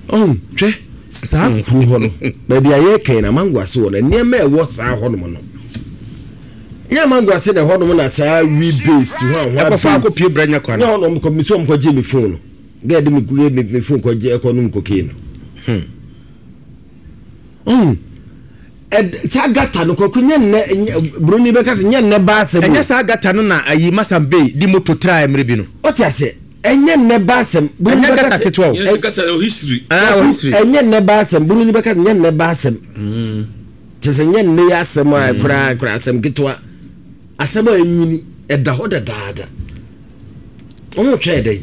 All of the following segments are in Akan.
Hwɛ saa kuru hɔ no baabi a yɛkɛn na mango ase wɔ no nneɛma ɛwɔ saa hɔ nom no nya mango ase na hɔ nom na saa wi base ho akɔfa akɔpie branya kwa no hɔ nom kɔ miso mkɔgye me phone no gɛde me kuye me phone kɔgye ɛkɔnum kokain no saa gata no kɔkɔ nyɛ nnɛ broni bɛka sɛ nyɛ nnɛ baasɛm ɛnyɛ saa gata no na ayi Masambe di moto tra emre bi no ɔte ase ɛnyɛ nnɛ baasɛm ɛnyɛ gata ketwa ɛnyɛ gata history ɛnyɛ nnɛ baasɛm broni bɛka sɛ nyɛ nnɛ baasɛm kyɛ sɛ nyɛ nnɛ asɛm a kora asɛm ketwa asɛm a ɛnyini ɛda hɔ dadaada ɔmo twɛ dɛ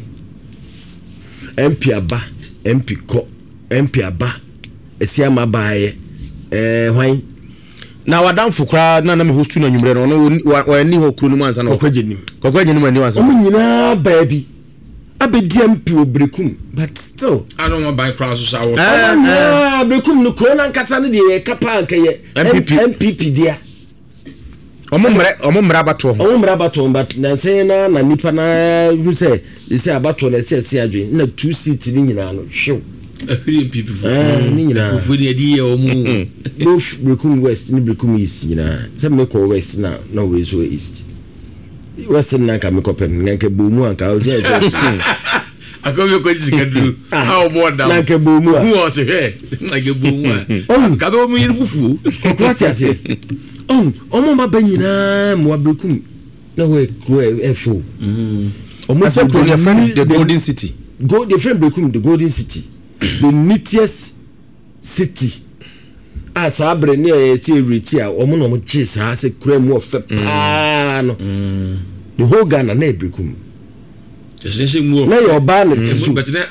MP aba MP kɔ MP aba esiama baayɛ hwan na wadamfo kra na me hostu na nwumre no no wani ho kru no mansa na kokwajenim ani wansa ɔmo nyinaa baabi abedi MP obrekum but still I don't want buy cross so awo obrekum no korona nkasa no de kapa ankeye MPP dia ɔmo mra abato but na say na nipa na hu say abato na say adwen na 2 seat ni nyinaa no hwew MPP for the idea both Brekum West ni Brekum East nyinaa say me ko West na we so East West na ka me ko pem na ka bomu anka o je akowe ko jikadu how more down na ka bomu who was here na ka bomu ka be mu yin fufu what you say omo ma ba nyinaa mo Brekum na we efo omo say ko your friend the Golden City the friend Brekum the Golden City the neatest city as abre near tea a omo no mo che saa se kura mu ofe pa no the whole Ghana na Brekum just mu na your ban it but na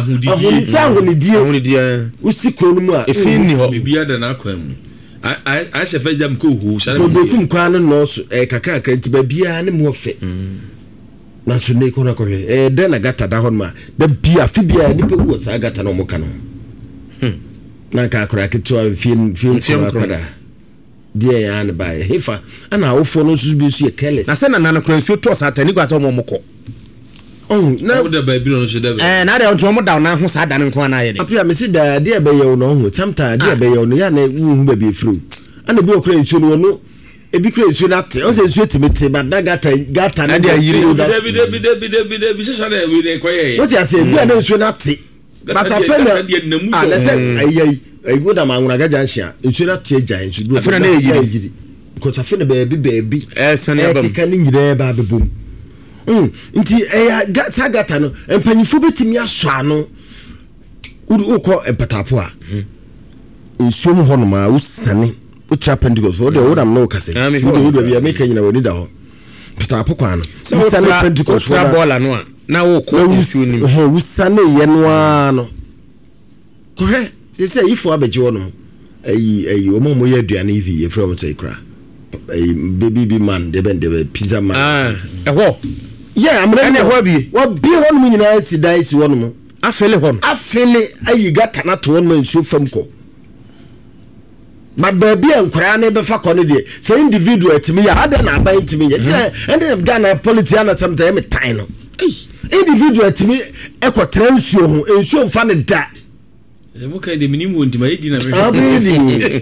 ahudidi usi kuro no mu a efi ni ho bia da na akwa mu I se fa jam ko hu sha na Brekum kwa no so kakra ti ba bia ne mu ofe na so ne ko na ko de na gata da hon ma da bia fi bia ni pe wo sa gata no mo ka no na ka akora keto film kwada die ya ne ba hefa ana awofo no so bi so ye careless na se na na kora nsuo to sa tani kwa sa mo mokọ na da ba bi no so da na da onto mo da na ho sa da ne nko na ye de apia me si da de be ye no ho sometimes de be ye no ya na wu ba bi fru ana bi okora nsuo no no ebi kure nsuo na te o se nsuo timete ba da gata na dia yiri bi se sha na we ne koye what you say bi na nsuo na te but afena na se ayi go da manwura gaja hia nsuo na te gya nsuo do afena na yiri because afena baby sane abam ka ni nyire ba bebom nti gata no empanyifo betimi aso ano ukọ epatapo a nsuo mu hono ma usane utra Pentecost for the wodam no kase do bia make nyina woni da ho patapo kwa no usane Pentecost utra bola no a na wo ko nsuo ni usane ye no ano ko he they say ifo abeje wono ayi omomo ye aduane ivi ye from say kra baby man de pizza man eho yeah am ready ho bi wo bi ho no nyina si dai si wono mo afele ayi gata na to wono nsuo fam ko ma baby enkura na be fa kono de say individual timi ya ada na aban timi ya tire ende Ghana politician na tamta ya metan no individual timi ekotra nsuo ho nsuo mfa ne da mo kai de minimum ntima yedi na me abidi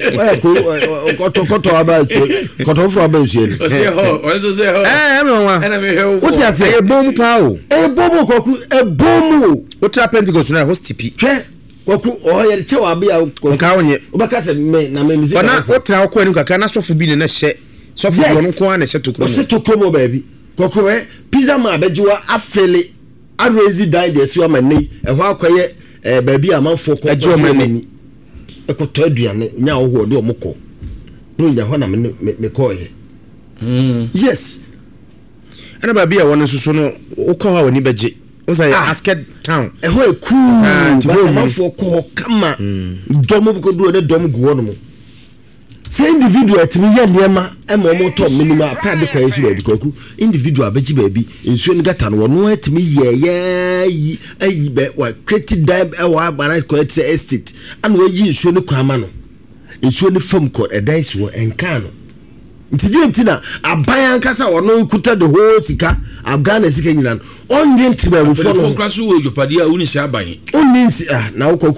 koto aba koto fo aba nsuo o se ho no wa ana me he what you say e bom pa o bom koku bom utra Pentecost na hostipi hwe koku ye che wa bia nka wonye obaka se me na me mizi ona utra ko ani kaka na sofo bi ne hye sofo bi no ko ana hye tokro o se tokro mo baby koku pizza ma abejiwa afele arezi die de so ma nei ho akoye baby amanfo ko ajo mani ekoto aduane nya wo de omko no nya ho na me ko ye yes ana baby a won susu no ukọ ha woni beje o say Asket town ho eku amanfo ko kama domo ko do ne dom go no mo say individual timi ye niema e mo mo to minima pa de kwa yesu baby kwaku individual beji baby nsuo ni gata no wono atimi ye ayi be wa create dime e wa agbara ko estate ana waji nsuo ni kwa ma no nsuo ni fam ko e dai so enka no nti na aban kasa wono kuta the whole sika Ghana sika nyina no onye ntiba before no kraso wo jopade a uni se aban oni na wo